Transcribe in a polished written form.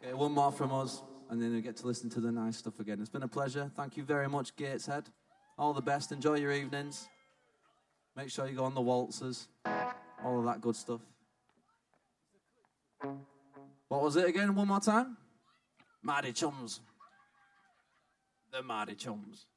Okay, one more from us, and then we get to listen to the nice stuff again. It's been a pleasure. Thank you very much, Gateshead. All the best. Enjoy your evenings. Make sure you go on the waltzes. All of that good stuff. What was it again? One more time? Mardy Chums. The Mardy Chums.